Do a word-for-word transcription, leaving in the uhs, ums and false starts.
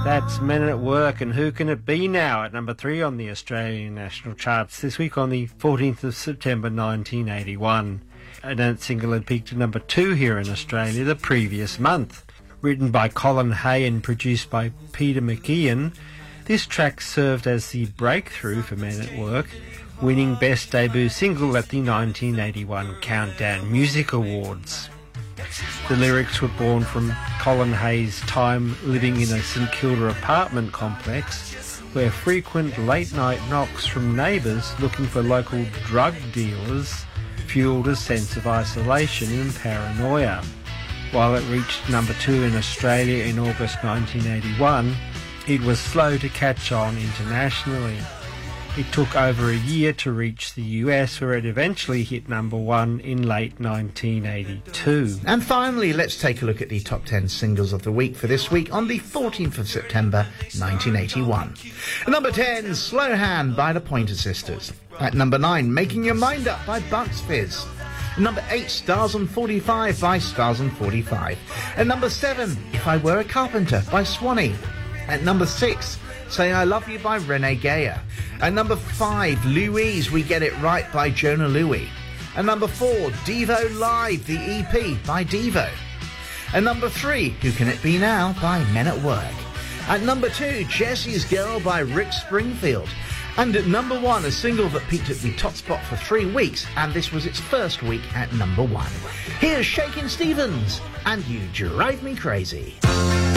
That's Men at Work and Who Can It Be Now at number three on the Australian national charts this week on the fourteenth of September nineteen eighty-one. A dance single had peaked at number two here in Australia the previous month. Written by Colin Hay and produced by Peter McKeon, this track served as the breakthrough for Men at Work, winning Best Debut Single at the nineteen eighty-one Countdown Music Awards. The lyrics were born from Colin Hay's time living in a St Kilda apartment complex where frequent late-night knocks from neighbours looking for local drug dealers fuelled a sense of isolation and paranoia. While it reached number two in Australia in August nineteen eighty-one, it was slow to catch on internationally. It took over a year to reach the U S, where it eventually hit number one in late nineteen eighty-two. And finally, let's take a look at the top ten singles of the week for this week on the fourteenth of September nineteen eighty-one. Number ten, Slow Hand by the Pointer Sisters. At number nine, Making Your Mind Up by Bucks Fizz. Number eight, Stars on forty-five by Stars on forty-five. At number seven, If I Were a Carpenter by Swanee. At number six, Say I Love You by Renee Geyer. At number five, Louise, We Get It Right by Jonah Louie. At number four, Devo Live, the E P by Devo. At number three, Who Can It Be Now by Men at Work. At number two, Jesse's Girl by Rick Springfield. And at number one, a single that peaked at the top spot for three weeks, and this was its first week at number one. Here's Shakin' Stevens, and You Drive Me Crazy.